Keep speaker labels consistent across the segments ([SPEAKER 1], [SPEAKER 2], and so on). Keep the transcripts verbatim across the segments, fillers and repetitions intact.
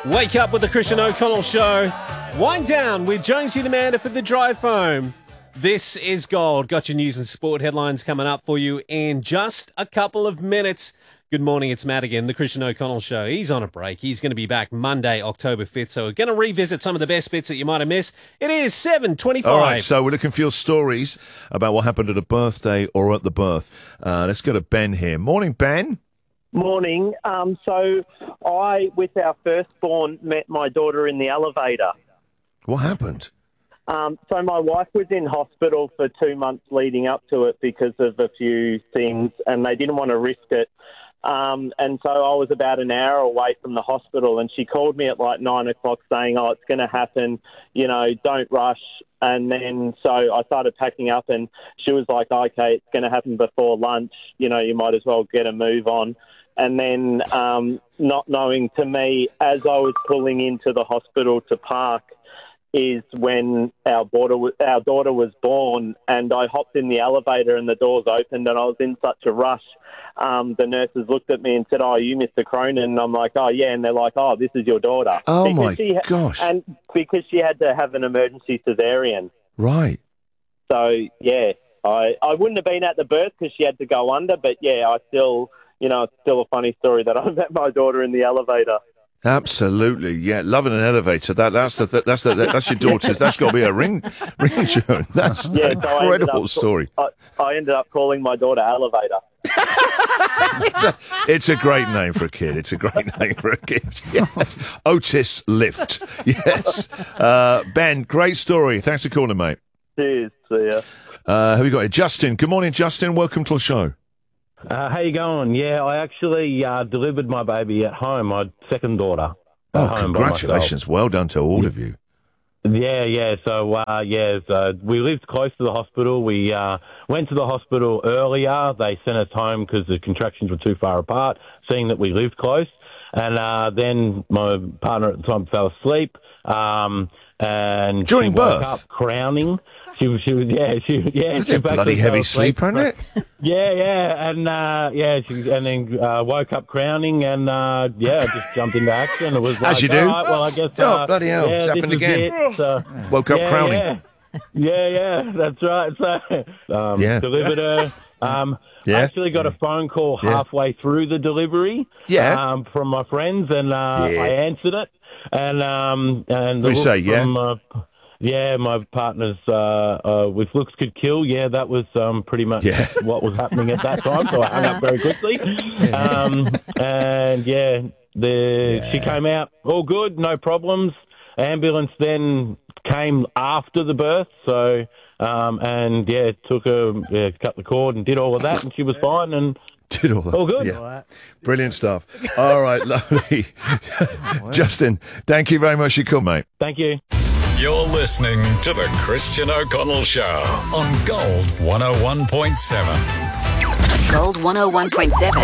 [SPEAKER 1] Wake up with the Christian O'Connell Show. Wind down with Jonesy and Amanda for the drive home. This is Gold. Got your news and sport headlines coming up for you in just a couple of minutes. Good morning, it's Matt again, the Christian O'Connell Show. He's on a break. He's going to be back Monday, October fifth, so we're going to revisit some of the best bits that you might have missed. It is seven twenty-five.
[SPEAKER 2] All right, so we're looking for your stories about what happened at a birthday or at the birth. Uh, let's go to Ben here. Morning, Ben.
[SPEAKER 3] Morning. Um, so I, with our firstborn, met my daughter in the elevator.
[SPEAKER 2] What happened?
[SPEAKER 3] Um, so my wife was in hospital for two months leading up to it because of a few things, and they didn't want to risk it. Um, and so I was about an hour away from the hospital, and she called me at like nine o'clock saying, oh, it's going to happen, you know, don't rush. And then so I started packing up, and she was like, okay, it's going to happen before lunch. You know, you might as well get a move on. And then um, not knowing to me, as I was pulling into the hospital to park, is when our daughter, our daughter was born, and I hopped in the elevator and the doors opened, and I was in such a rush. Um, the nurses looked at me and said, oh, you Mister Cronin? And I'm like, oh, yeah. And they're like, oh, this is your daughter.
[SPEAKER 2] Oh,
[SPEAKER 3] because
[SPEAKER 2] my
[SPEAKER 3] she ha-
[SPEAKER 2] gosh.
[SPEAKER 3] And because she had to have an emergency cesarean.
[SPEAKER 2] Right.
[SPEAKER 3] So, yeah, I, I wouldn't have been at the birth because she had to go under, but, yeah, I still, you know, it's still a funny story that I met my daughter in the elevator.
[SPEAKER 2] Absolutely, yeah. Loving an elevator. That that's the that's the that's your daughter's. That's got to be a ring ring tune. That's
[SPEAKER 3] yeah,
[SPEAKER 2] an
[SPEAKER 3] so
[SPEAKER 2] incredible
[SPEAKER 3] up,
[SPEAKER 2] story.
[SPEAKER 3] I, I ended up calling my daughter Elevator.
[SPEAKER 2] it's, a, it's a great name for a kid. It's a great name for a kid. Yes. Otis Lift. Yes. Uh, Ben, great story. Thanks for calling, mate.
[SPEAKER 3] Cheers. See ya.
[SPEAKER 2] Uh, who we got here? Justin. Good morning, Justin. Welcome to the show.
[SPEAKER 4] Uh, how you going? Yeah, I actually uh, delivered my baby at home, my second daughter.
[SPEAKER 2] Oh,
[SPEAKER 4] home
[SPEAKER 2] congratulations. Well done to all of you.
[SPEAKER 4] Yeah, yeah. So, uh, yeah, so we lived close to the hospital. We uh, went to the hospital earlier. They sent us home because the contractions were too far apart, seeing that we lived close. And uh, then my partner at the time fell asleep. Um, and
[SPEAKER 2] During
[SPEAKER 4] she
[SPEAKER 2] birth?
[SPEAKER 4] woke up crowning. She was, she was, yeah, she, yeah.
[SPEAKER 2] That's
[SPEAKER 4] she
[SPEAKER 2] a bloody heavy sleep, isn't it?
[SPEAKER 4] Yeah, yeah, and uh, yeah, she, and then uh, woke up crowning, and uh, yeah, just jumped into action. It was like,
[SPEAKER 2] as you do.
[SPEAKER 4] all right, well, I guess.
[SPEAKER 2] Oh,
[SPEAKER 4] Uh,
[SPEAKER 2] bloody hell!
[SPEAKER 4] yeah,
[SPEAKER 2] It's happened
[SPEAKER 4] this is
[SPEAKER 2] again.
[SPEAKER 4] it. So,
[SPEAKER 2] Woke up
[SPEAKER 4] yeah,
[SPEAKER 2] crowning.
[SPEAKER 4] Yeah. yeah, yeah, that's right. So, um,
[SPEAKER 2] Yeah.
[SPEAKER 4] delivered her. Um,
[SPEAKER 2] Yeah.
[SPEAKER 4] I actually got a phone call
[SPEAKER 2] Yeah.
[SPEAKER 4] halfway through the delivery.
[SPEAKER 2] Yeah.
[SPEAKER 4] Um, from my friends, and uh,
[SPEAKER 2] Yeah.
[SPEAKER 4] I answered it, and um, and the
[SPEAKER 2] We
[SPEAKER 4] look
[SPEAKER 2] say, yeah?
[SPEAKER 4] from, uh, Yeah, my partner's uh, uh, with looks could kill. Yeah, that was um, pretty much
[SPEAKER 2] Yeah.
[SPEAKER 4] what was happening at that time. So I hung up very quickly. Um, and yeah, the
[SPEAKER 2] Yeah.
[SPEAKER 4] she came out all good, no problems. Ambulance then came after the birth. So um, and yeah, took her, yeah, cut the cord and did all of that, and she was fine and.
[SPEAKER 2] Did all that.
[SPEAKER 4] All good.
[SPEAKER 2] Yeah. Brilliant stuff. All right, lovely. Justin, thank you very much for your call, mate.
[SPEAKER 4] Thank you.
[SPEAKER 5] You're listening to the Christian O'Connell Show on Gold one oh one point seven.
[SPEAKER 6] Gold one oh one point seven.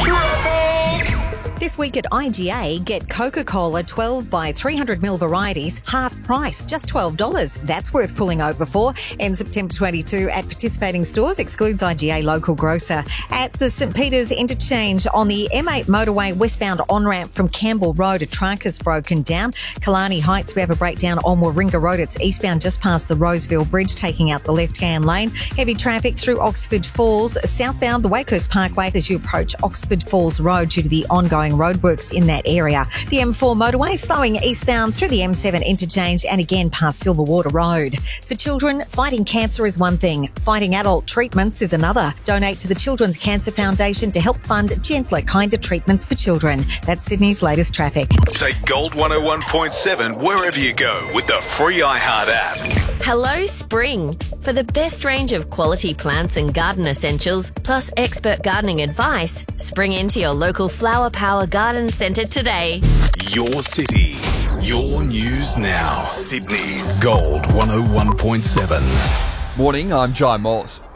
[SPEAKER 7] This week at I G A, get Coca-Cola twelve by three hundred milliliter varieties, half price, just twelve dollars. That's worth pulling over for. Ends September twenty-second at participating stores, excludes I G A local grocer. At the St Peters Interchange on the M eight motorway westbound on-ramp from Campbell Road, a truck has broken down. Killarney Heights, we have a breakdown on Warringah Road. It's eastbound just past the Roseville Bridge, taking out the left-hand lane. Heavy traffic through Oxford Falls, southbound the Wakehurst Parkway as you approach Oxford Falls Road due to the ongoing roadworks in that area. The M four motorway slowing eastbound through the M seven interchange and again past Silverwater Road. For children, fighting cancer is one thing. Fighting adult treatments is another. Donate to the Children's Cancer Foundation to help fund gentler, kinder treatments for children. That's Sydney's latest traffic.
[SPEAKER 5] Take Gold one oh one point seven wherever you go with the free iHeart app.
[SPEAKER 8] Hello Spring. For the best range of quality plants and garden essentials, plus expert gardening advice, spring into your local Flower Power Garden Centre today.
[SPEAKER 5] Your city, your news now. Sydney's Gold one oh one point seven.
[SPEAKER 9] Morning, I'm Jai Moss.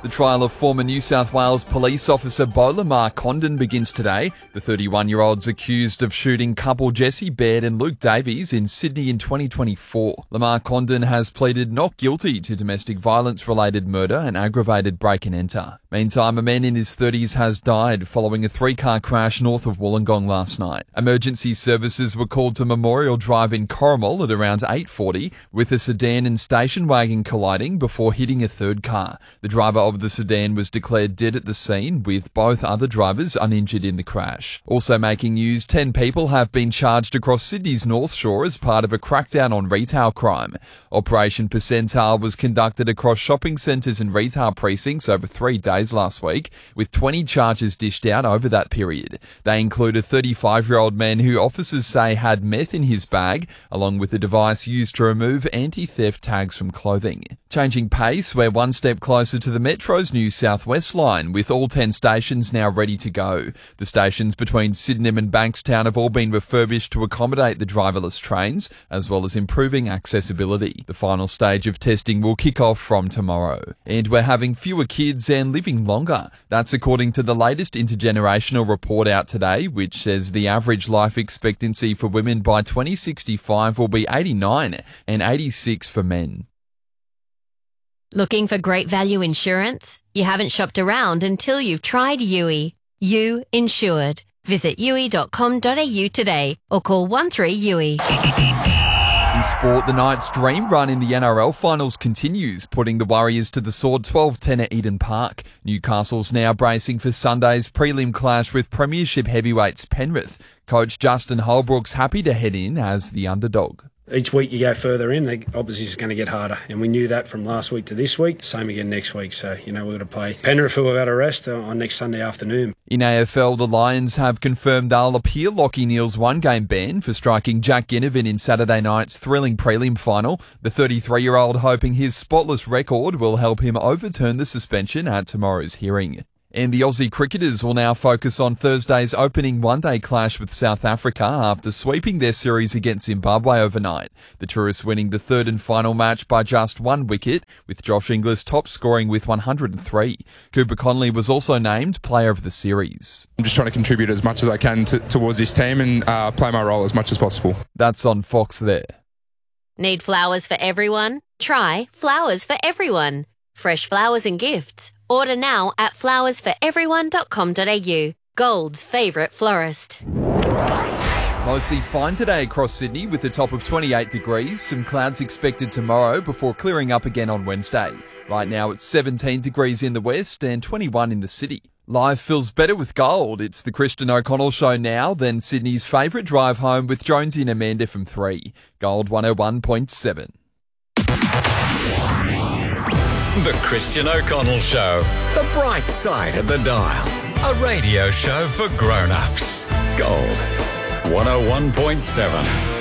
[SPEAKER 9] The trial of former New South Wales police officer Beau Lamar Condon begins today. The thirty-one-year-old's accused of shooting couple Jesse Baird and Luke Davies in Sydney in twenty twenty-four. Lamar Condon has pleaded not guilty to domestic violence-related murder and aggravated break and enter. Meantime, a man in his thirties has died following a three-car crash north of Wollongong last night. Emergency services were called to Memorial Drive in Corrimal at around eight forty, with a sedan and station wagon colliding before hitting a third car. The driver of the sedan was declared dead at the scene, with both other drivers uninjured in the crash. Also making news, ten people have been charged across Sydney's North Shore as part of a crackdown on retail crime. Operation Percentile was conducted across shopping centres and retail precincts over three days last week, with twenty charges dished out over that period. They include a thirty-five-year-old man who officers say had meth in his bag, along with a device used to remove anti-theft tags from clothing. Changing pace, we're one step closer to the Metro's new South West line, with all ten stations now ready to go. The stations between Sydenham and Bankstown have all been refurbished to accommodate the driverless trains, as well as improving accessibility. The final stage of testing will kick off from tomorrow. And we're having fewer kids and living longer. That's according to the latest intergenerational report out today, which says the average life expectancy for women by twenty sixty-five will be eighty-nine and eighty-six for men.
[SPEAKER 8] Looking for great value insurance? You haven't shopped around until you've tried U I. You Insured. Visit U I dot com dot a u today or call one three U I.
[SPEAKER 9] In sport, the Knights' dream run in the N R L finals continues, putting the Warriors to the sword twelve ten at Eden Park. Newcastle's now bracing for Sunday's prelim clash with Premiership heavyweights Penrith. Coach Justin Holbrook's happy to head in as the underdog.
[SPEAKER 10] Each week you go further in, the opposition's going to get harder. And we knew that from last week to this week. Same again next week. So, you know, we're going to play Penrith, who are out of rest, on next Sunday afternoon.
[SPEAKER 9] In A F L, the Lions have confirmed they'll appeal Lachie Neale's one-game ban for striking Jack Ginnivan in Saturday night's thrilling prelim final. The thirty-three-year-old hoping his spotless record will help him overturn the suspension at tomorrow's hearing. And the Aussie cricketers will now focus on Thursday's opening one-day clash with South Africa after sweeping their series against Zimbabwe overnight. The tourists winning the third and final match by just one wicket, with Josh Inglis top scoring with one hundred three. Cooper Connolly was also named Player of the Series.
[SPEAKER 11] I'm just trying to contribute as much as I can to, towards this team and uh, play my role as much as possible.
[SPEAKER 9] That's on Fox there.
[SPEAKER 8] Need flowers for everyone? Try Flowers for Everyone. Fresh flowers and gifts. Order now at flowers for everyone dot com dot a u. Gold's favourite florist.
[SPEAKER 9] Mostly fine today across Sydney with a top of twenty-eight degrees. Some clouds expected tomorrow before clearing up again on Wednesday. Right now it's seventeen degrees in the west and twenty-one in the city. Life feels better with Gold. It's the Christian O'Connell Show now, then Sydney's favourite drive home with Jonesy and Amanda from three. Gold one oh one point seven.
[SPEAKER 5] The Christian O'Connell Show. The bright side of the dial. A radio show for grown-ups. Gold one oh one point seven.